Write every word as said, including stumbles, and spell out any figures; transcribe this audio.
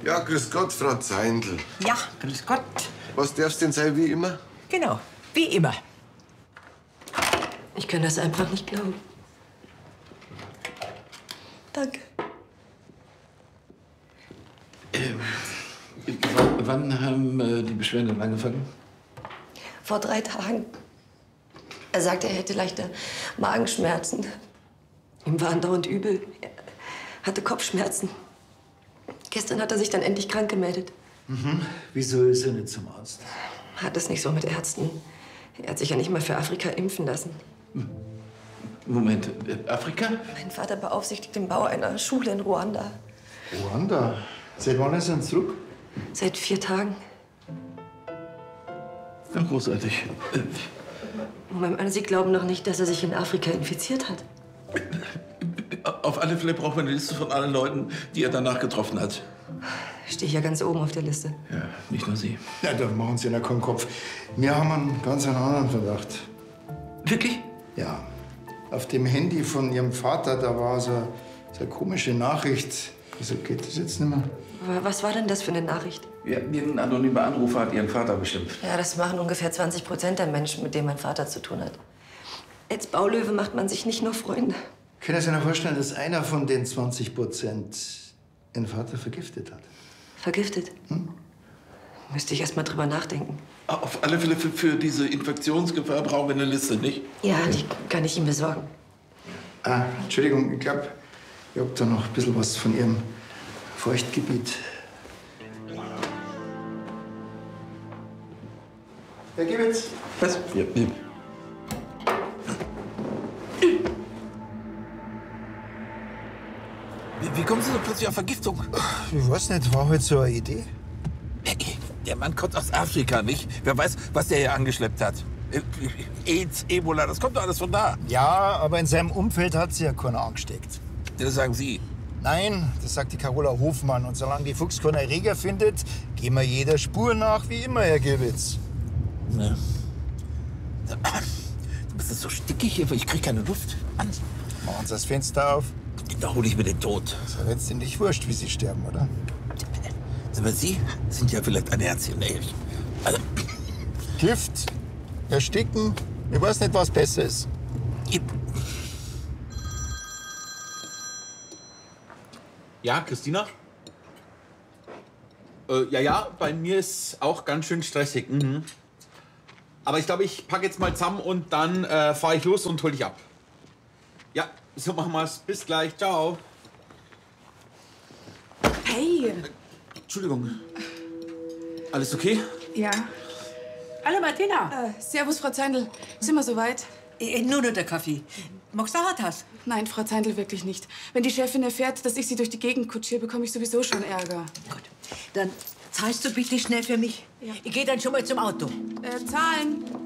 Ja, grüß Gott, Frau Zeindl. Ja, grüß Gott. Was darf's denn sein, wie immer? Genau, wie immer. Ich kann das einfach nicht glauben. Danke. Ähm, wann haben äh, die Beschwerden denn angefangen? Vor drei Tagen. Er sagte, er hätte leichte Magenschmerzen. Ihm war andauernd übel. Er hatte Kopfschmerzen. Gestern hat er sich dann endlich krank gemeldet. Mhm. Wieso ist er nicht zum Arzt? Hat es nicht so mit Ärzten. Er hat sich ja nicht mal für Afrika impfen lassen. Moment, äh, Afrika? Mein Vater beaufsichtigt den Bau einer Schule in Ruanda. Ruanda? Seit wann ist er zurück? Seit vier Tagen. Ja, großartig. Äh, Moment, Sie glauben noch nicht, dass er sich in Afrika infiziert hat? Auf alle Fälle braucht man eine Liste von allen Leuten, die er danach getroffen hat. Stehe ich ja ganz oben auf der Liste. Ja, nicht nur Sie. Ja, da machen Sie ja keinen Kopf. Wir haben einen ganz anderen Verdacht. Wirklich? Ja. Auf dem Handy von Ihrem Vater, da war so, so eine komische Nachricht. Wieso geht das jetzt nicht mehr? Was war denn das für eine Nachricht? Ja, ein anonymer Anrufer hat Ihren Vater bestimmt. Ja, das machen ungefähr zwanzig Prozent der Menschen, mit denen mein Vater zu tun hat. Als Baulöwe macht man sich nicht nur Freunde. Können Sie sich vorstellen, dass einer von den zwanzig Prozent Ihren Vater vergiftet hat? Vergiftet? Hm? Müsste ich erst mal drüber nachdenken. Auf alle Fälle für, für diese Infektionsgefahr brauchen wir eine Liste, nicht? Ja, die kann ich ihm besorgen. Ah, Entschuldigung, ich glaube, ich hab da noch ein bisschen was von Ihrem Feuchtgebiet. Herr Gibbitz. Was? Ja, ja. Wie, wie kommen Sie so plötzlich auf Vergiftung? Ich weiß nicht, war halt so eine Idee. Der Mann kommt aus Afrika, nicht? Wer weiß, was der hier angeschleppt hat. AIDS, Ebola, das kommt doch alles von da. Ja, aber in seinem Umfeld hat sie ja keiner angesteckt. Das sagen Sie. Nein, das sagt die Carola Hofmann. Und solange die Fuchs keinen Erreger findet, gehen wir jeder Spur nach, wie immer, Herr Gibbitz. Ja. Du bist so stickig hier, ich krieg keine Luft. Mann. Machen Sie das Fenster auf. Da hole ich mir den Tod. Ist ja jetzt nicht wurscht, wie Sie sterben, oder? Aber Sie sind ja vielleicht ein Herzchen, ehrlich. Also, Gift, ersticken, ich weiß nicht, was besser ist. Ja, Christina? Äh, ja, ja, bei mir ist auch ganz schön stressig. Mhm. Aber ich glaube, ich packe jetzt mal zusammen und dann äh, fahre ich los und hol dich ab. Ja, so machen wir's. Bis gleich. Ciao. Hey! Äh, Entschuldigung. Alles okay? Ja. Hallo Martina. Äh, servus, Frau Zeindl. Sind wir soweit? Äh, nur noch der Kaffee. Magst du auch was? Nein, Frau Zeindl, wirklich nicht. Wenn die Chefin erfährt, dass ich sie durch die Gegend kutschiere, bekomme ich sowieso schon Ärger. Gut. Dann zahlst du bitte schnell für mich. Ja. Ich gehe dann schon mal zum Auto. Äh, zahlen.